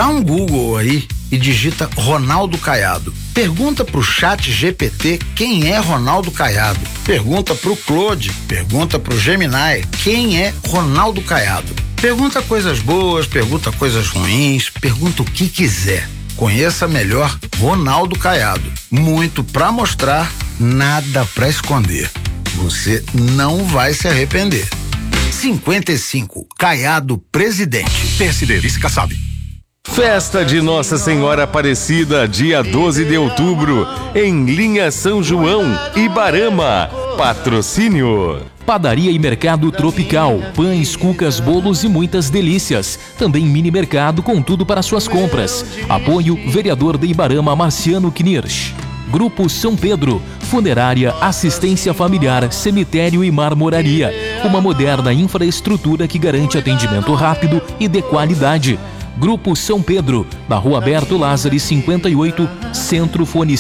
Dá um Google aí e digita Ronaldo Caiado. Pergunta pro ChatGPT quem é Ronaldo Caiado. Pergunta pro Claude, pergunta pro Gemini quem é Ronaldo Caiado. Pergunta coisas boas, pergunta coisas ruins, pergunta o que quiser. Conheça melhor Ronaldo Caiado. Muito pra mostrar, nada pra esconder. Você não vai se arrepender. 55, Caiado Presidente. PSD, vice-Kassab. Festa de Nossa Senhora Aparecida, dia 12 de outubro, em Linha São João, Ibarama. Patrocínio. Padaria e Mercado Tropical, pães, cucas, bolos e muitas delícias. Também mini mercado com tudo para suas compras. Apoio vereador de Ibarama, Marciano Knirsch. Grupo São Pedro, funerária, assistência familiar, cemitério e marmoraria. Uma moderna infraestrutura que garante atendimento rápido e de qualidade. Grupo São Pedro, na Rua Berto Lázari 58, Centro, fone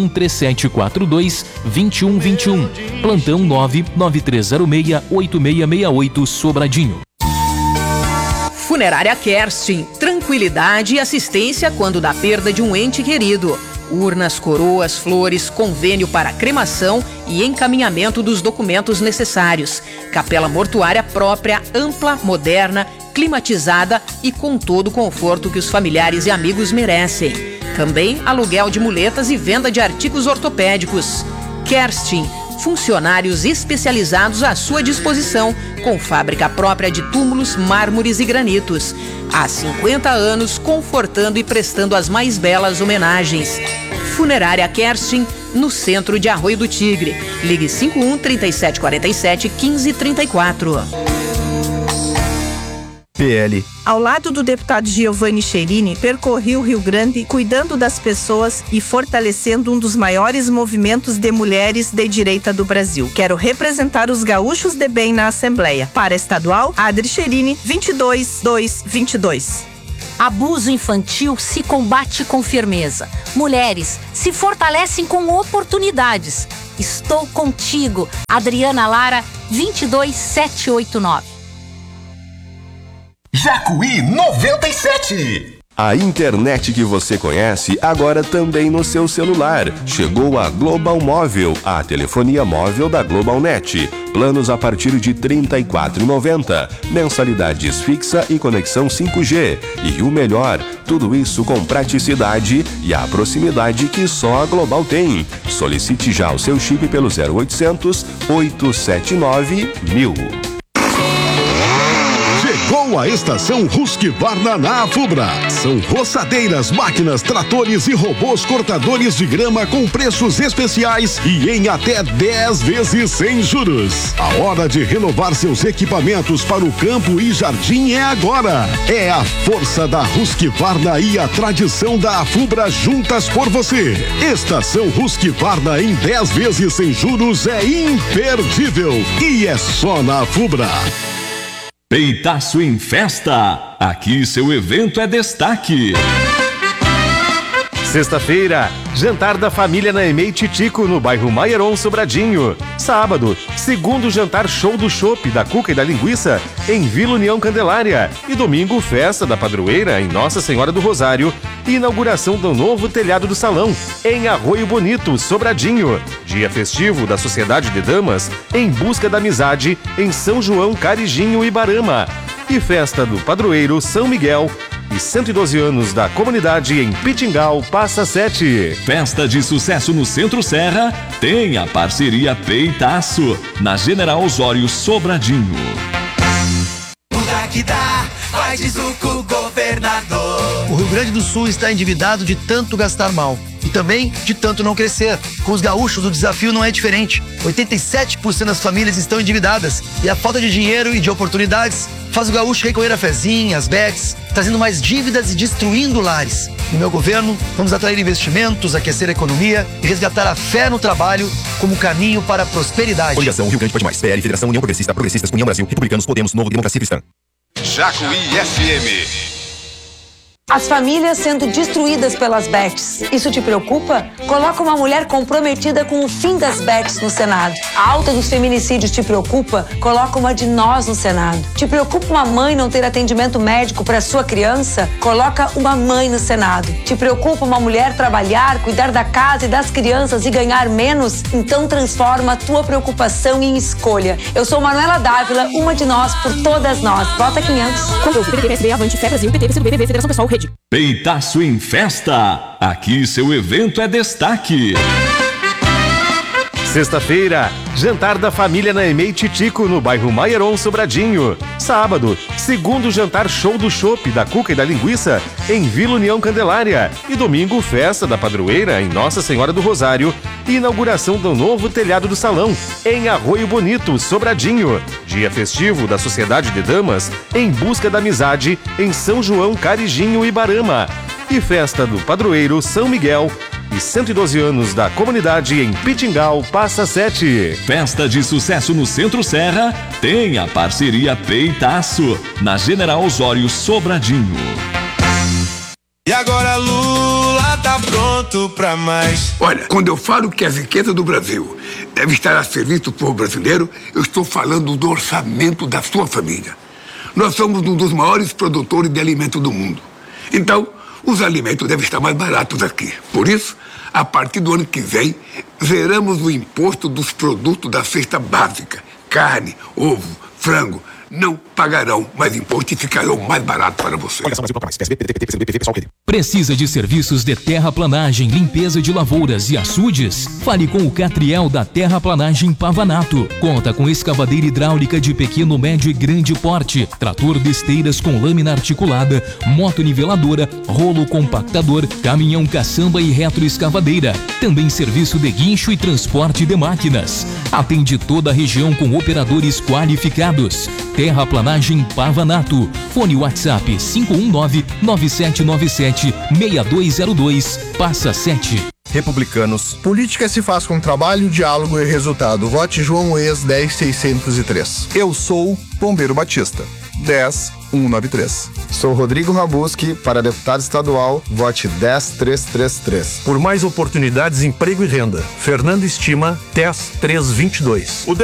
513742-2121. Plantão 99306-8668, Sobradinho. Funerária Kerstin, tranquilidade e assistência quando da perda de um ente querido. Urnas, coroas, flores, convênio para cremação e encaminhamento dos documentos necessários. Capela mortuária própria, ampla, moderna, climatizada e com todo o conforto que os familiares e amigos merecem. Também aluguel de muletas e venda de artigos ortopédicos. Kerstin, funcionários especializados à sua disposição, com fábrica própria de túmulos, mármores e granitos. Há 50 anos, confortando e prestando as mais belas homenagens. Funerária Kerstin, no centro de Arroio do Tigre. Ligue 51-3747-1534. PL. Ao lado do deputado Giovanni Cherini, percorri o Rio Grande cuidando das pessoas e fortalecendo um dos maiores movimentos de mulheres de direita do Brasil. Quero representar os gaúchos de bem na Assembleia. Para estadual, Adri Cherini, 22-222. Abuso infantil se combate com firmeza. Mulheres se fortalecem com oportunidades. Estou contigo. Adriana Lara, 22789. Jacuí 97. A internet que você conhece agora também no seu celular. Chegou a Global Móvel, a telefonia móvel da GlobalNet. Planos a partir de R$ 34,90. Mensalidades fixa e conexão 5G. E o melhor, tudo isso com praticidade e a proximidade que só a Global tem. Solicite já o seu chip pelo 0800 879 1000. Chegou a estação Husqvarna na Afubra. São roçadeiras, máquinas, tratores e robôs cortadores de grama com preços especiais e em até 10 vezes sem juros. A hora de renovar seus equipamentos para o campo e jardim é agora. É a força da Husqvarna e a tradição da Afubra juntas por você. Estação Husqvarna em 10 vezes sem juros é imperdível e é só na Afubra. Peitaço em Festa. Aqui seu evento é destaque. Sexta-feira, jantar da família Naemei Titico, no bairro Maieron, Sobradinho. Sábado, segundo jantar show do chopp, da cuca e da linguiça, em Vila União Candelária. E domingo, festa da padroeira, em Nossa Senhora do Rosário. E inauguração do novo telhado do salão, em Arroio Bonito, Sobradinho. Dia festivo da Sociedade de Damas, em busca da amizade, em São João, Carijinho e Ibarama. E festa do padroeiro São Miguel, e 112 anos da comunidade em Pitingal, Passa Sete. Festa de sucesso no Centro Serra tem a parceria Peitaço, na General Osório, Sobradinho. Muda que dá, vai de Zuco, governador. O Rio Grande do Sul está endividado de tanto gastar mal e também de tanto não crescer. Com os gaúchos, o desafio não é diferente. 87% das famílias estão endividadas e a falta de dinheiro e de oportunidades faz o gaúcho recorrer a fezinhas, bets, trazendo mais dívidas e destruindo lares. No meu governo, vamos atrair investimentos, aquecer a economia e resgatar a fé no trabalho como caminho para a prosperidade. Coligação Rio Grande Pode Mais, PL, Federação União Progressista, Progressistas, União Brasil, Republicanos, Podemos, Novo, Democracia Cristã. Jacuí FM. As famílias sendo destruídas pelas bets. Isso te preocupa? Coloca uma mulher comprometida com o fim das bets no Senado. A alta dos feminicídios te preocupa? Coloca uma de nós no Senado. Te preocupa uma mãe não ter atendimento médico para sua criança? Coloca uma mãe no Senado. Te preocupa uma mulher trabalhar, cuidar da casa e das crianças e ganhar menos? Então transforma a tua preocupação em escolha. Eu sou Manuela Dávila, uma de nós por todas nós. Vota 500. Controle PDT, PSB, Avante, Fé Brasil, PT, PCdoB, BB, Federação Pessoal, Rede. Peitaço em Festa. Aqui seu evento é destaque. Sexta-feira, jantar da família na EMEI Titico, no bairro Maieron, Sobradinho. Sábado, segundo jantar show do chopp, da cuca e da linguiça, em Vila União Candelária. E domingo, festa da padroeira, em Nossa Senhora do Rosário. E inauguração do novo telhado do salão, em Arroio Bonito, Sobradinho. Dia festivo da Sociedade de Damas, em Busca da Amizade, em São João, Carijinho e Barama. E festa do padroeiro São Miguel, e 112 anos da comunidade em Pitingal, Passa 7. Festa de sucesso no Centro Serra tem a parceria Peitaço, na General Osório, Sobradinho. E agora Lula tá pronto pra mais. Olha, quando eu falo que a riqueza do Brasil deve estar a serviço do povo brasileiro, eu estou falando do orçamento da sua família. Nós somos um dos maiores produtores de alimento do mundo. Então, os alimentos devem estar mais baratos aqui. Por isso, a partir do ano que vem, zeramos o imposto dos produtos da cesta básica. Carne, ovo, frango, não pagarão mais imposto e ficarão mais baratos para você. Precisa de serviços de terraplanagem, limpeza de lavouras e açudes? Fale com o Catriel da Terraplanagem Pavanato. Conta com escavadeira hidráulica de pequeno, médio e grande porte, trator de esteiras com lâmina articulada, motoniveladora, rolo compactador, caminhão caçamba e retroescavadeira. Também serviço de guincho e transporte de máquinas. Atende toda a região com operadores qualificados. Terraplanagem Pavanato. Fone WhatsApp 519-9797-6202, Passa 7. Republicanos. Política se faz com trabalho, diálogo e resultado. Vote João Ex 10603. Eu sou Pombeiro Batista. 10193. Sou Rodrigo Rabuski, para deputado estadual, vote 10333. Por mais oportunidades, emprego e renda. Fernando Estima, 10322.